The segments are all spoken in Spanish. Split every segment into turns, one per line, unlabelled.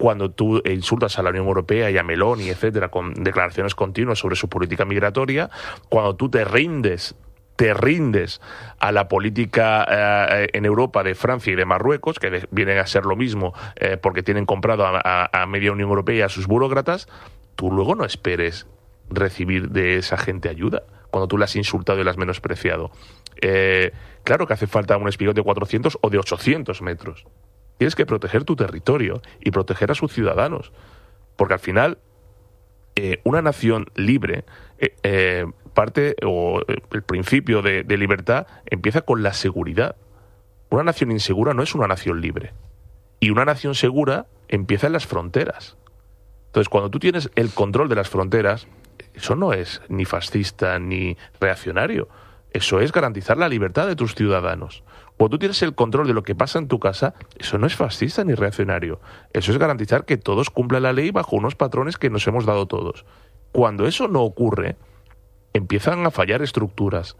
cuando tú insultas a la Unión Europea y a Meloni, etcétera, con declaraciones continuas sobre su política migratoria, cuando tú te rindes a la política en Europa de Francia y de Marruecos, que vienen a ser lo mismo porque tienen comprado a media Unión Europea y a sus burócratas, tú luego no esperes recibir de esa gente ayuda cuando tú la has insultado y la has menospreciado. Claro que hace falta un espigón de 400 o de 800 metros. Tienes que proteger tu territorio y proteger a sus ciudadanos. Porque al final, una nación libre, el principio de libertad empieza con la seguridad. Una nación insegura no es una nación libre. Y una nación segura empieza en las fronteras. Entonces, cuando tú tienes el control de las fronteras, eso no es ni fascista ni reaccionario. Eso es garantizar la libertad de tus ciudadanos. Cuando tú tienes el control de lo que pasa en tu casa, eso no es fascista ni reaccionario. Eso es garantizar que todos cumplan la ley bajo unos patrones que nos hemos dado todos. Cuando eso no ocurre, empiezan a fallar estructuras.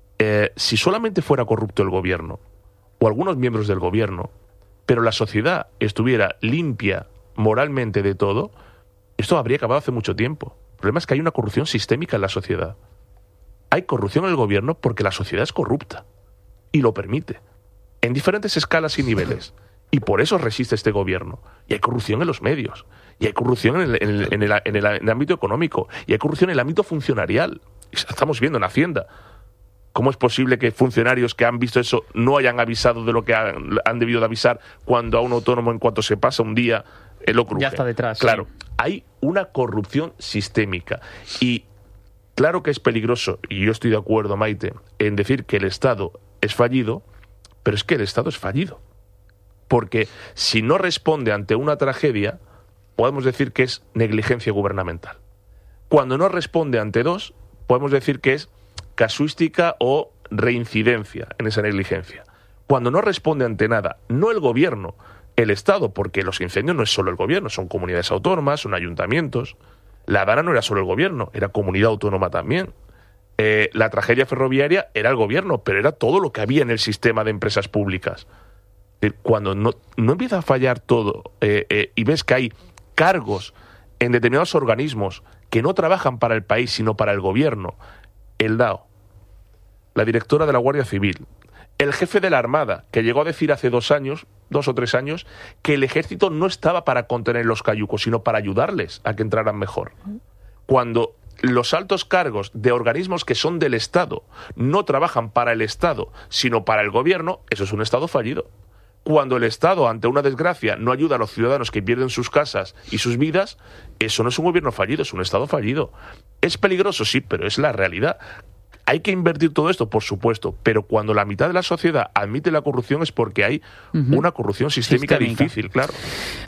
Si solamente fuera corrupto el gobierno, o algunos miembros del gobierno, pero la sociedad estuviera limpia moralmente de todo, esto habría acabado hace mucho tiempo. El problema es que hay una corrupción sistémica en la sociedad. Hay corrupción en el gobierno porque la sociedad es corrupta y lo permite, en diferentes escalas y niveles. Y por eso resiste este gobierno. Y hay corrupción en los medios, y hay corrupción en el ámbito económico, y hay corrupción en el ámbito funcionarial. Estamos viendo en Hacienda. ¿Cómo es posible que funcionarios que han visto eso no hayan avisado de lo que han debido de avisar cuando a un autónomo, en cuanto se pasa un día, lo cruje?
Ya está detrás.
Claro,
sí.
Hay una corrupción sistémica. Y claro que es peligroso, y yo estoy de acuerdo, Maite, en decir que el Estado es fallido, pero es que el Estado es fallido. Porque si no responde ante una tragedia, podemos decir que es negligencia gubernamental. Cuando no responde ante dos, podemos decir que es casuística o reincidencia en esa negligencia. Cuando no responde ante nada, no el gobierno, el Estado, porque los incendios no es solo el gobierno, son comunidades autónomas, son ayuntamientos. La Dana no era solo el gobierno, era comunidad autónoma también. La tragedia ferroviaria era el gobierno, pero era todo lo que había en el sistema de empresas públicas. Cuando no empieza a fallar todo y ves que hay cargos en determinados organismos que no trabajan para el país, sino para el gobierno, el DAO, la directora de la Guardia Civil, el jefe de la Armada, que llegó a decir hace 2 o 3 años, que el ejército no estaba para contener los cayucos, sino para ayudarles a que entraran mejor. Cuando los altos cargos de organismos que son del Estado no trabajan para el Estado, sino para el gobierno, eso es un Estado fallido. Cuando el Estado, ante una desgracia, no ayuda a los ciudadanos que pierden sus casas y sus vidas, eso no es un gobierno fallido, es un Estado fallido. Es peligroso, sí, pero es la realidad. Hay que invertir todo esto, por supuesto, pero cuando la mitad de la sociedad admite la corrupción es porque hay una corrupción sistémica difícil, claro.